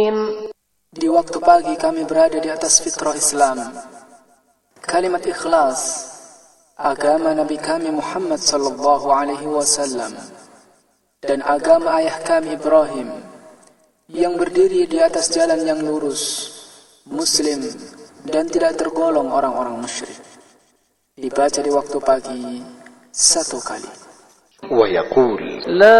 Di waktu pagi kami berada di atas fitrah Islam. Kalimat ikhlas, agama Nabi kami Muhammad sallallahu alaihi wasallam, dan agama ayah kami Ibrahim, yang berdiri di atas jalan yang lurus, muslim, dan tidak tergolong orang-orang musyrik. Dibaca di waktu pagi 1 kali. ويقول لا